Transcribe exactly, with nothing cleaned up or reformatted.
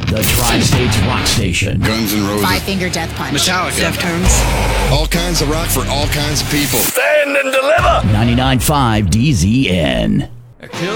The Tri-States Rock Station. Guns N' Roses. Five Finger Death Punch. Metallica. Deftones. All kinds of rock for all kinds of people. Stand and deliver! ninety-nine point five D Z N. Kill